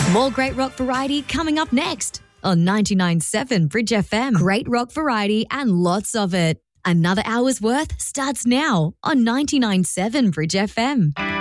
More great rock variety coming up next on 99.7 Bridge FM. Great rock variety and lots of it. Another hour's worth starts now on 99.7 Bridge FM.